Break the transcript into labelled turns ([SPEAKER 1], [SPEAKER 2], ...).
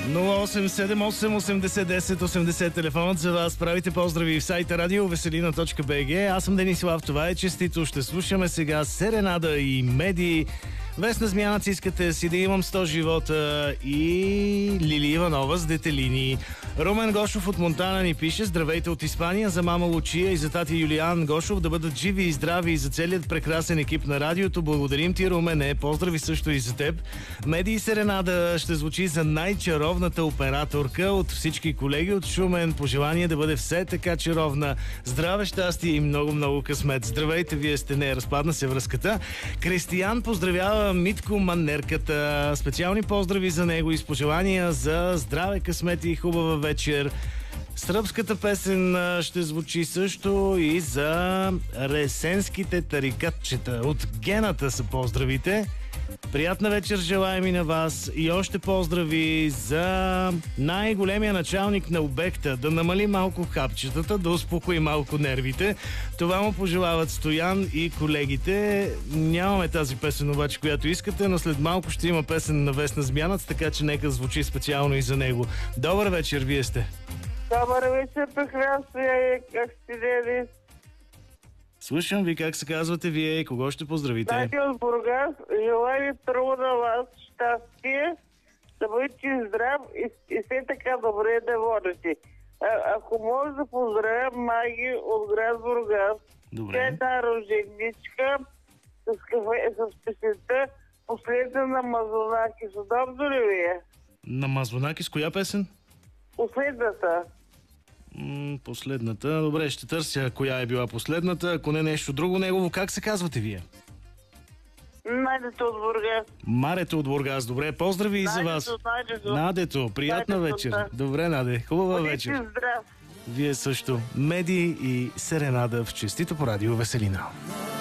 [SPEAKER 1] 0878801080 телефонът за вас. Правите поздрави в сайта radioveselina.bg. Аз съм Денис Лав, това е честито. Ще слушаме сега Серенада и Меди. Весна Змянац, искате си да имам 100 живота и Лили Иванова с Детелини. Румен Гошов от Монтана ни пише: здравейте от Испания, за мама Лучия и за тати Юлиан Гошов, да бъдат живи и здрави и за целият прекрасен екип на радиото. Благодарим ти, Румене. Поздрави също и за теб. Меди и Серенада ще звучи за най-чаровната операторка от всички колеги от Шумен. Пожелание да бъде все така чаровна. Здраве, щастие и много късмет. Здравейте, вие сте, не разпадна се връзката. Кристиян поздравява Митко Манерката. Специални поздрави за него и с пожелания за здраве, късмет и хубава вечер. Сръбската песен ще звучи също и за ресенските тарикатчета. От Гената са поздравите. Приятна вечер желаем и на вас. И още поздрави за най-големия началник на обекта. Да намали малко хапчетата, да успокои малко нервите. Това му пожелават Стоян и колегите. Нямаме тази песен обаче, която искате, но след малко ще има песен на Весна Змянац, така че нека звучи специално и за него. Добър вечер, вие сте.
[SPEAKER 2] Добър вечер, прекрасно. Как сте, Денис?
[SPEAKER 1] Слушам ви, как се казвате вие и кого ще поздравите?
[SPEAKER 2] Знаете от Бургас, желая ви първо на вас щастие, да бъдете здрав и все така добре да водите. Ако може да поздравя Маги от град Бургас, тя е една рожденичка с песента "Последна" на Мазонакис. Удобно ли ви е?
[SPEAKER 1] На Мазонакис коя песен?
[SPEAKER 2] Последната.
[SPEAKER 1] Последната. Добре, ще търся коя е била последната. Ако не нещо друго негово, как се казвате вие?
[SPEAKER 2] Надето от Бургас.
[SPEAKER 1] Марето от Бургас. Добре, поздрави и за вас. Надето, приятна вечер.
[SPEAKER 2] Да.
[SPEAKER 1] Добре, Наде, хубава
[SPEAKER 2] Бъдете
[SPEAKER 1] вечер.
[SPEAKER 2] здрав.
[SPEAKER 1] Вие също. Меди и Серенада в честито по радио Веселина.